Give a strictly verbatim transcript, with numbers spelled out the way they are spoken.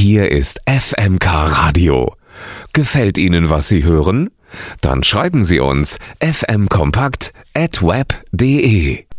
Hier ist F M K Radio. Gefällt Ihnen, was Sie hören? Dann schreiben Sie uns f m kompakt at web punkt de.